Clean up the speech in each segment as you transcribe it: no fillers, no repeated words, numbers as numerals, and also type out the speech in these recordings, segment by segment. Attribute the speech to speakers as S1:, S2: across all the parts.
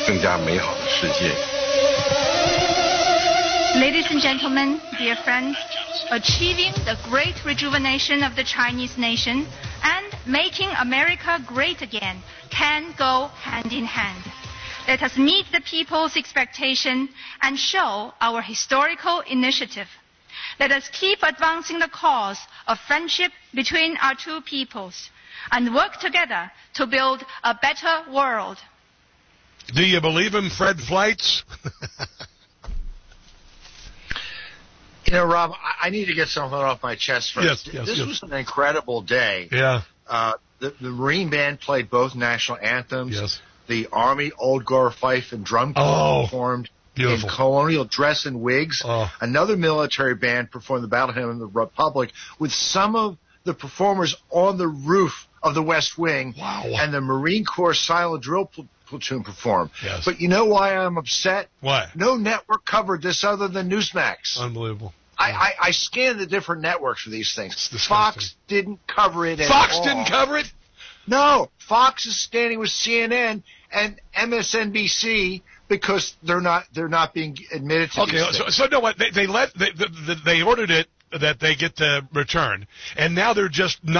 S1: 更加美好的世界。
S2: Ladies and gentlemen, dear friends, achieving the great rejuvenation of the Chinese nation and making America great again can go hand in hand. Let us meet the people's expectation and show our historical initiative. Let us keep advancing the cause of friendship between our two peoples and work together to build a better world.
S3: Do you believe him, Fred Fleitz?
S4: You know, Rob, I need to get something off my chest first.
S3: Yes,
S4: this was an incredible day.
S3: Yeah.
S4: The Marine Band played both national anthems.
S3: Yes.
S4: The Army Old Gore Fife and Drum Corps performed
S3: beautiful.
S4: in colonial dress and wigs. Another military band performed the Battle Hymn of the Republic with some of the performers on the roof of the West Wing.
S3: Wow.
S4: And the Marine Corps Silent Drill Platoon performed.
S3: Yes.
S4: But you know why I'm upset?
S3: Why?
S4: No network covered this other than Newsmax.
S3: Unbelievable.
S4: I scanned the different networks for these things. Fox didn't cover it at all.
S3: Fox didn't cover it?
S4: No. Fox is standing with CNN and MSNBC because they're not being admitted to these things.
S3: So no, what they ordered it that they get to return, and now they're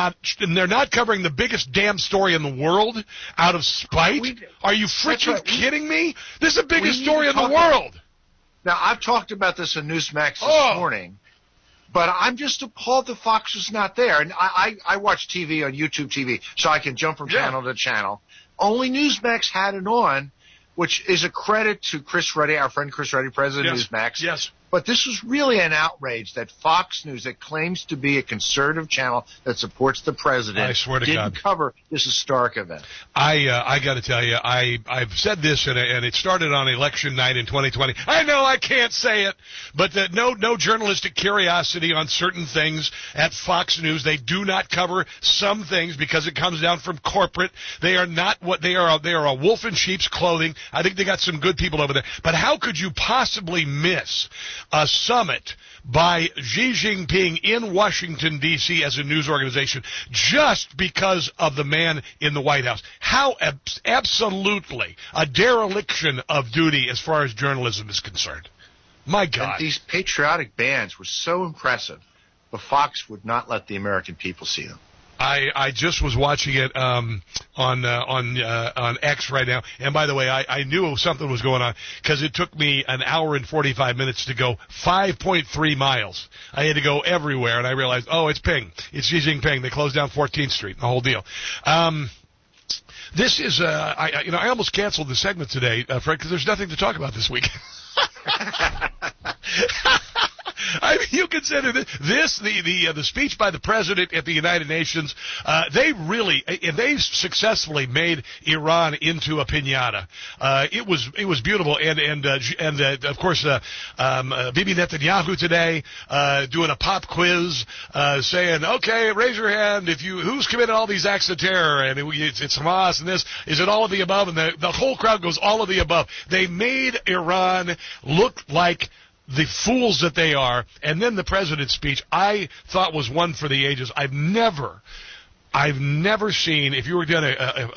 S3: not covering the biggest damn story in the world out of spite. Are you freaking kidding me? This is the biggest story in the world.
S4: Now, I've talked about this on Newsmax this morning, but I'm just appalled that Fox was not there. And I watch TV on YouTube TV, so I can jump from channel to channel. Only Newsmax had it on, which is a credit to Chris Ruddy, our friend Chris Ruddy, president of Newsmax.
S3: Yes.
S4: But this was really an outrage that Fox News, that claims to be a conservative channel that supports the president,
S3: I swear to
S4: didn't
S3: God.
S4: cover this historic event.
S3: I got to tell you, I've said this, and it started on election night in 2020. I know I can't say it, but no journalistic curiosity on certain things at Fox News. They do not cover some things because it comes down from corporate. They are not what they are. They are a wolf in sheep's clothing. I think they got some good people over there. But how could you possibly miss a summit by Xi Jinping in Washington, D.C. as a news organization just because of the man in the White House? How absolutely a dereliction of duty as far as journalism is concerned. My God.
S4: And these patriotic bands were so impressive, but Fox would not let the American people see them.
S3: I just was watching it on X right now, and by the way, I knew something was going on because it took me an hour and 45 minutes to go 5.3 miles. I had to go everywhere, and I realized, it's Xi Jinping. They closed down 14th Street, the whole deal. This is I almost canceled the segment today, Fred, because there's nothing to talk about this week. I mean, you consider the speech by the president at the United Nations. They successfully made Iran into a piñata. It was beautiful, and of course, Bibi Netanyahu today doing a pop quiz, saying, "Okay, raise your hand who's committed all these acts of terror, and it's Hamas, and this is it all of the above?" And the whole crowd goes, "All of the above." They made Iran look like the fools that they are. And then the president's speech, I thought was one for the ages. I've never seen, if you were doing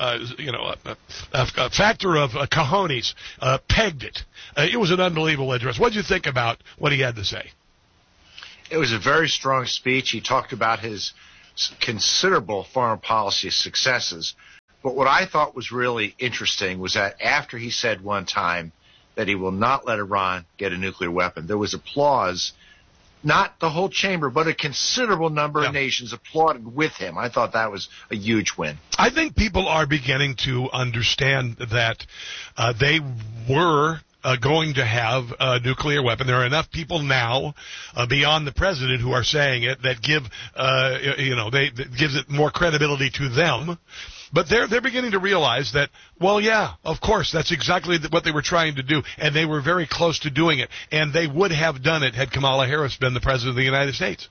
S3: a factor of cojones, pegged it. It was an unbelievable address. What did you think about what he had to say?
S4: It was a very strong speech. He talked about his considerable foreign policy successes. But what I thought was really interesting was that after he said one time that he will not let Iran get a nuclear weapon, there was applause, not the whole chamber, but a considerable number of nations applauded with him. I thought that was a huge win.
S3: I think people are beginning to understand that they were going to have a nuclear weapon. There are enough people now beyond the president who are saying it that give that gives it more credibility to them. But they're beginning to realize that, well, yeah, of course, that's exactly what they were trying to do, and they were very close to doing it, and they would have done it had Kamala Harris been the president of the United States.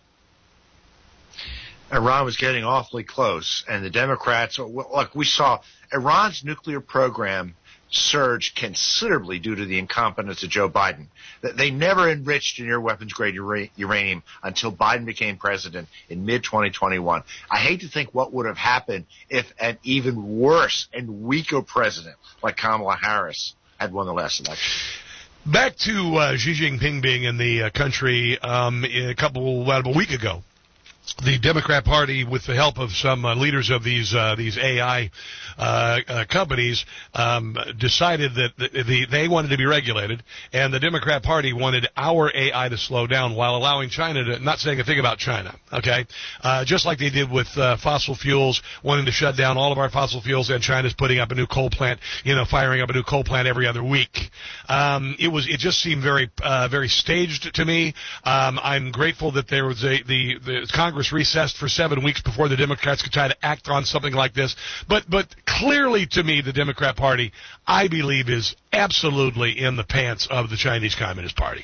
S4: Iran was getting awfully close, and the Democrats, look, we saw Iran's nuclear program surge considerably due to the incompetence of Joe Biden. They never enriched near weapons-grade uranium until Biden became president in mid-2021. I hate to think what would have happened if an even worse and weaker president like Kamala Harris had won the last election.
S3: Back to Xi Jinping being in the country about a week ago. The Democrat Party, with the help of some leaders of these AI companies, decided that they wanted to be regulated, and the Democrat Party wanted our AI to slow down while allowing China to, not saying a thing about China, okay? Just like they did with fossil fuels, wanting to shut down all of our fossil fuels, and China's putting up a new coal plant, firing up a new coal plant every other week. It just seemed very staged to me. I'm grateful that there was the Congress recessed for 7 weeks before the Democrats could try to act on something like this. But clearly to me, the Democrat Party, I believe, is absolutely in the pants of the Chinese Communist Party.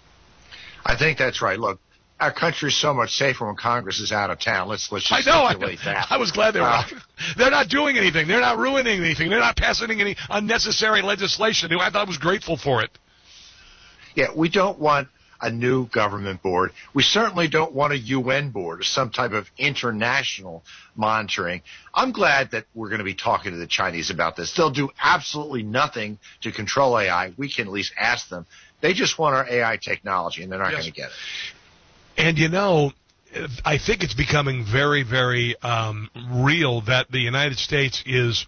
S4: I think that's right. Look, our country's so much safer when Congress is out of town. Let's just stipulate that.
S3: I was glad they were. They're not doing anything. They're not ruining anything. They're not passing any unnecessary legislation. I thought I was grateful for it.
S4: Yeah, we don't want a new government board. We certainly don't want a UN board or some type of international monitoring. I'm glad that we're going to be talking to the Chinese about this. They'll do absolutely nothing to control AI. We can at least ask them. They just want our AI technology, and they're not going to get it.
S3: And, I think it's becoming very, very real that the United States is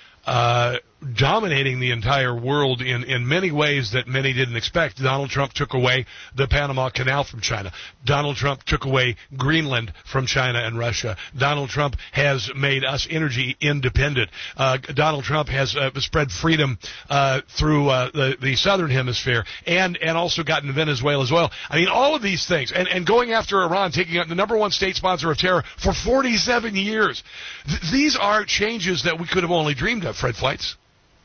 S3: dominating the entire world in many ways that many didn't expect. Donald Trump took away the Panama Canal from China. Donald Trump took away Greenland from China and Russia. Donald Trump has made us energy independent. Donald Trump has spread freedom through the southern hemisphere and also gotten Venezuela as well. I mean, all of these things. And going after Iran, taking out the number one state sponsor of terror for 47 years. These are changes that we could have only dreamed of, Fred Fleitz.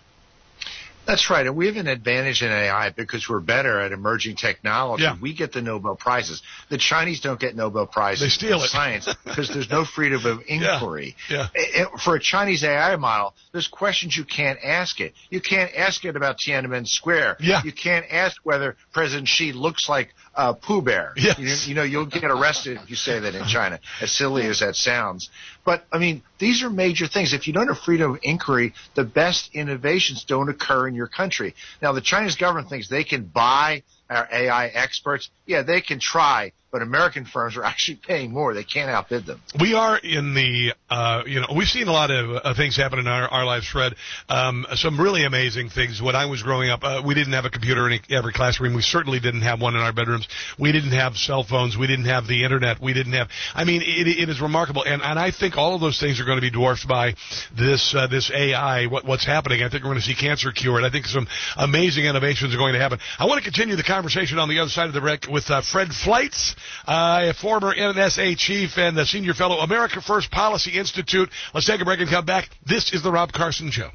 S4: That's right, and we have an advantage in AI because we're better at emerging technology.
S3: Yeah.
S4: We get the Nobel Prizes. The Chinese don't get Nobel Prizes
S3: they steal
S4: in
S3: it.
S4: science because there's no freedom of inquiry.
S3: Yeah.
S4: For a Chinese AI model, there's questions you can't ask it. You can't ask it about Tiananmen Square.
S3: Yeah.
S4: You can't ask whether President Xi looks like Pooh Bear.
S3: Yes.
S4: You'll get arrested if you say that in China, as silly as that sounds. But, I mean, these are major things. If you don't have freedom of inquiry, the best innovations don't occur in your country. Now, the Chinese government thinks they can buy our AI experts. Yeah, they can try, but American firms are actually paying more. They can't outbid them.
S3: We are in the, we've seen a lot of things happen in our lives, Fred. Some really amazing things. When I was growing up, we didn't have a computer in every classroom. We certainly didn't have one in our bedrooms. We didn't have cell phones. We didn't have the internet. We didn't have, it is remarkable. And I think all of those things are going to be dwarfed by this AI, what's happening. I think we're going to see cancer cured. I think some amazing innovations are going to happen. I want to continue the conversation on the other side of the break with Fred Fleitz, a former NSA chief and a senior fellow, America First Policy Institute. Let's take a break and come back. This is the Rob Carson Show.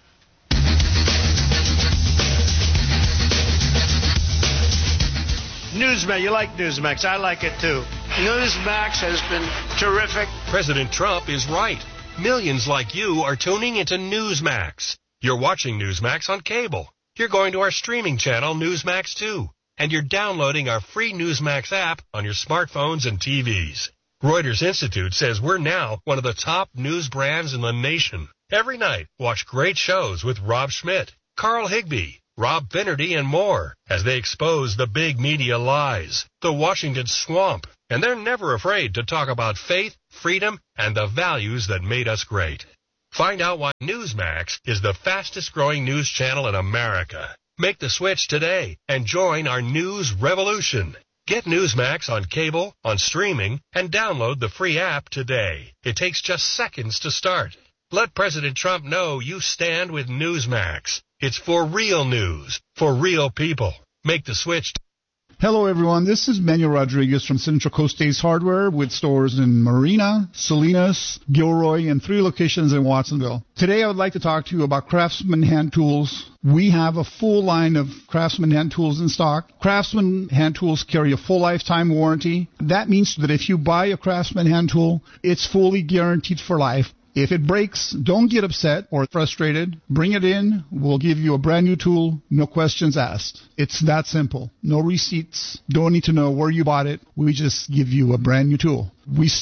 S1: Newsmax, you like Newsmax. I like it too. Newsmax has been terrific.
S5: President Trump is right. Millions like you are tuning into Newsmax. You're watching Newsmax on cable. You're going to our streaming channel, Newsmax 2. And you're downloading our free Newsmax app on your smartphones and TVs. Reuters Institute says we're now one of the top news brands in the nation. Every night, watch great shows with Rob Schmidt, Carl Higbie, Rob Finnerty, and more as they expose the big media lies, the Washington swamp, and they're never afraid to talk about faith, freedom, and the values that made us great. Find out why Newsmax is the fastest-growing news channel in America. Make the switch today and join our news revolution. Get Newsmax on cable, on streaming, and download the free app today. It takes just seconds to start. Let President Trump know you stand with Newsmax. It's for real news, for real people. Make the switch.
S6: Hello, everyone. This is Manuel Rodriguez from Central Coast Ace Hardware with stores in Marina, Salinas, Gilroy, and 3 locations in Watsonville. Today, I would like to talk to you about Craftsman hand tools. We have a full line of Craftsman hand tools in stock. Craftsman hand tools carry a full lifetime warranty. That means that if you buy a Craftsman hand tool, it's fully guaranteed for life. If it breaks, don't get upset or frustrated. Bring it in. We'll give you a brand new tool. No questions asked. It's that simple. No receipts. Don't need to know where you bought it. We just give you a brand new tool. We stock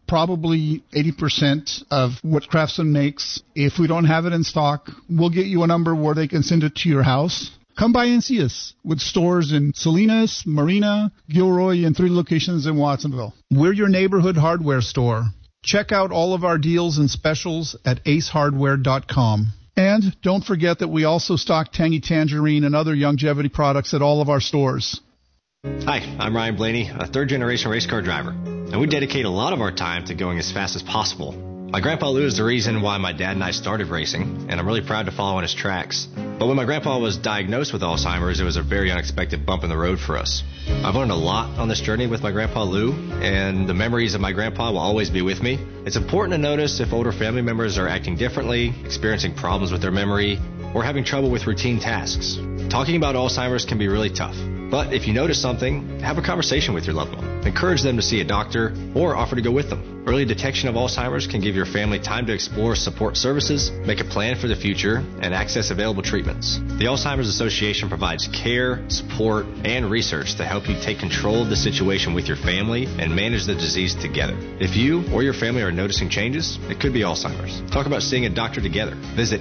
S6: probably 80% of what Craftsman makes. If we don't have it in stock, we'll get you a number where they can send it to your house. Come by and see us with stores in Salinas, Marina, Gilroy, and 3 locations in Watsonville. We're your neighborhood hardware store. Check out all of our deals and specials at acehardware.com. And don't forget that we also stock Tangy Tangerine and other longevity products at all of our stores.
S7: Hi, I'm Ryan Blaney, a third-generation race car driver, and we dedicate a lot of our time to going as fast as possible. My Grandpa Lou is the reason why my dad and I started racing, and I'm really proud to follow in his tracks. But when my grandpa was diagnosed with Alzheimer's, it was a very unexpected bump in the road for us. I've learned a lot on this journey with my Grandpa Lou, and the memories of my grandpa will always be with me. It's important to notice if older family members are acting differently, experiencing problems with their memory, or having trouble with routine tasks. Talking about Alzheimer's can be really tough. But if you notice something, have a conversation with your loved one. Encourage them to see a doctor or offer to go with them. Early detection of Alzheimer's can give your family time to explore support services, make a plan for the future, and access available treatments. The Alzheimer's Association provides care, support, and research to help you take control of the situation with your family and manage the disease together. If you or your family are noticing changes, it could be Alzheimer's. Talk about seeing a doctor together. Visit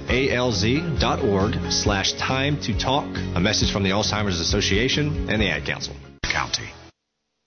S7: alz.org/time to talk. A message from the Alzheimer's Association and the Ad Council.
S4: County.